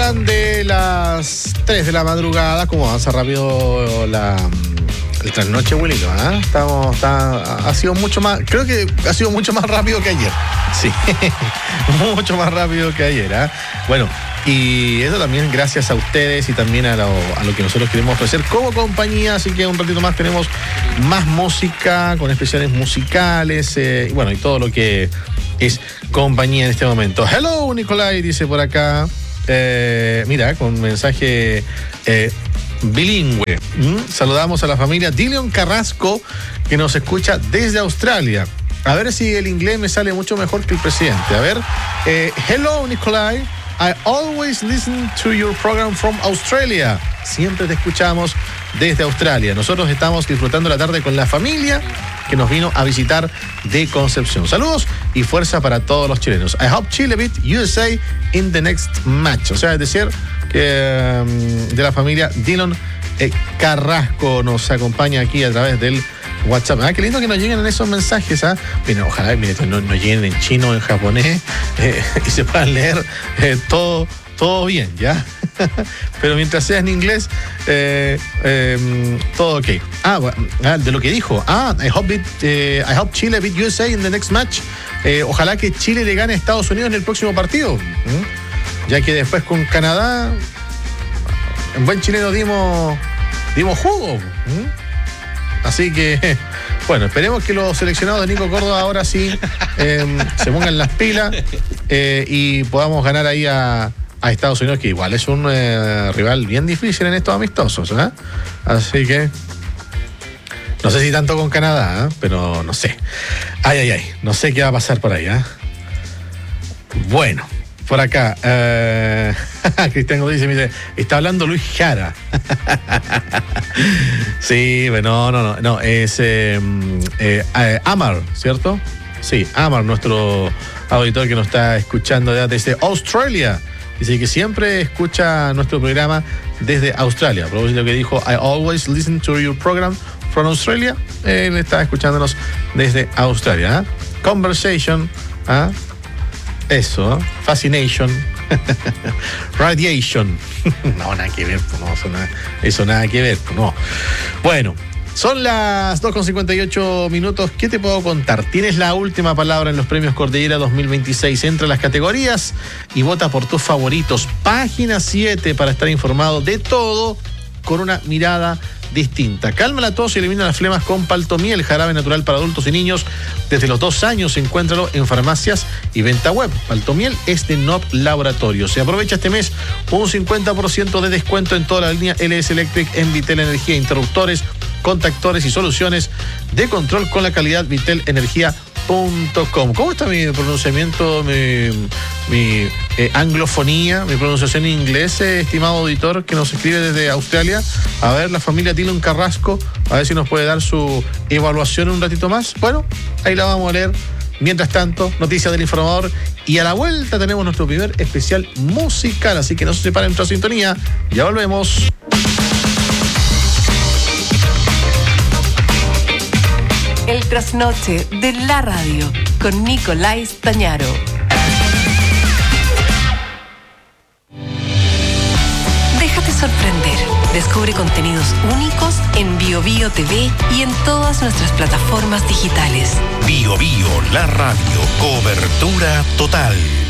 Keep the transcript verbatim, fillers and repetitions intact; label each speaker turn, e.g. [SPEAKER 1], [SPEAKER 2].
[SPEAKER 1] separan de las tres de la madrugada. Como avanza rápido la, el trasnoche, Wilito, ¿eh? Estamos, está, ha sido mucho más, creo que ha sido mucho más rápido que ayer. Sí, mucho más rápido que ayer, ¿eh? Bueno, y eso también gracias a ustedes y también a lo, a lo que nosotros queremos ofrecer como compañía. Así que un ratito más tenemos más música, con especiales musicales, eh, y bueno, y todo lo que es compañía en este momento. Hello, Nicolai, dice por acá. Eh, mira, con mensaje eh, bilingüe. ¿Mm? Saludamos a la familia Dilion Carrasco, que nos escucha desde Australia. A ver si el inglés me sale mucho mejor que el presidente. A ver, eh, hello, Nicolai. I always listen to your program from Australia. Siempre te escuchamos desde Australia. Nosotros estamos disfrutando la tarde con la familia que nos vino a visitar de Concepción. Saludos y fuerza para todos los chilenos. I hope Chile beat U S A in the next match. O sea, es decir, que um, de la familia Dillon eh, Carrasco nos acompaña aquí a través del WhatsApp. Ah, qué lindo que nos lleguen en esos mensajes, ¿ah? Mira, ojalá mire, no, no lleguen en chino, en japonés, eh, y se puedan leer eh, todo, todo bien, ¿ya? Pero mientras sea en inglés, eh, eh, todo ok. Ah, bueno, de lo que dijo. Ah, I hope, it, eh, I hope Chile beat U S A in the next match. Eh, ojalá que Chile le gane a Estados Unidos en el próximo partido. ¿Mm? Ya que después con Canadá, en buen chileno dimos, dimos jugo. ¿Mm? Así que, bueno, esperemos que los seleccionados de Nico Córdoba ahora sí eh, se pongan las pilas eh, y podamos ganar ahí a, a Estados Unidos, que igual es un eh, rival bien difícil en estos amistosos, ¿eh? Así que, no sé si tanto con Canadá, ¿eh? Pero no sé. Ay, ay, ay, no sé qué va a pasar por ahí, ¿eh? Bueno. Por acá, eh, Cristian Godín dice, dice, está hablando Luis Jara. Sí, no, no, no, no, es eh, eh, Amar, ¿cierto? Sí, Amar, nuestro auditor que nos está escuchando desde Australia. Dice que siempre escucha nuestro programa desde Australia. A propósito de lo que dijo, I always listen to your program from Australia. Él está escuchándonos desde Australia. ¿eh? Conversation, ¿eh? Eso, ¿eh? Fascination, Radiation. No, nada que ver, no, eso nada, eso nada que ver, no. Bueno, son las dos con cincuenta y ocho minutos. ¿Qué te puedo contar? Tienes la última palabra en los premios Cordillera dos mil veintiséis. Entra a las categorías y vota por tus favoritos. Página siete para estar informado de todo con una mirada distinta. Calma la tos y elimina las flemas con Paltomiel, jarabe natural para adultos y niños. Desde los dos años, encuéntralo en farmacias y venta web. Paltomiel es de N O P Laboratorio. Se aprovecha este mes un cincuenta por ciento de descuento en toda la línea L S Electric en Vitel Energía, interruptores, contactores y soluciones de control con la calidad vitel energía punto com. ¿Cómo está mi pronunciamiento, mi, mi eh, anglofonía, mi pronunciación en inglés, eh, estimado auditor que nos escribe desde Australia? A ver, la familia Dillon Carrasco, a ver si nos puede dar su evaluación un ratito más. Bueno, ahí la vamos a leer. Mientras tanto, noticias del informador y a la vuelta tenemos nuestro primer especial musical, así que no se separen de nuestra sintonía. Ya volvemos.
[SPEAKER 2] El trasnoche de la radio con Nicolai Stañaro. Déjate sorprender. Descubre contenidos únicos en Bio Bio T V y en todas nuestras plataformas digitales.
[SPEAKER 3] Bio Bio, la radio. Cobertura total.